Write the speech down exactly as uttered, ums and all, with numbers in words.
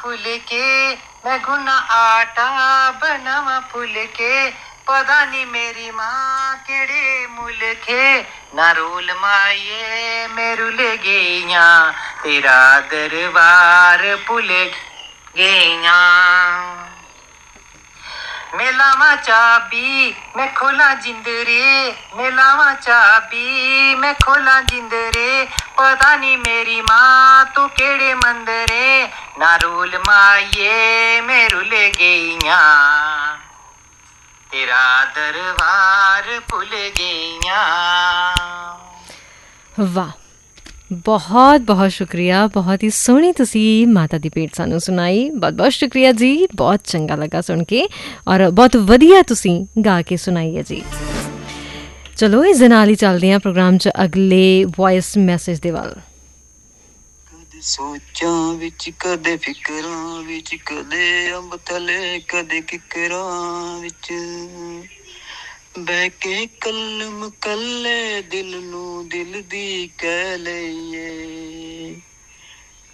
फुलके मैं गुना आटा बनावा फुलके पता नहीं मेरी माँ केड़े मुल्खे ना रोल माये मेरू ले गईया तेरा दरबार भुल गईया मेलावा चाबी मैं खोला जिंदरे मेलावा चाबी मैं खोला जिंदरे पता नहीं मेरी माँ तू केड़े मंदरे ना रोल माये मेरू ले गईया तेरा दरबार भुल गईया। वाह, बहुत बहुत शुक्रिया, बहुत ही सोहनी तुसी माता दी भेंट सानू सुनाई। बहुत बहुत शुक्रिया जी, बहुत चंगा लगा सुन के और बहुत वधिया तुसी गा के सुनाई है जी। चलो इस दे नाल ही चलदे हां प्रोग्राम च अगले वॉइस मैसेज दे वल। कदे सोचां विच कदे फिकरां विच कदे अंब थले कदे किकरां विच बह के कलम कल्ले दिल नू दिल दी कह लईए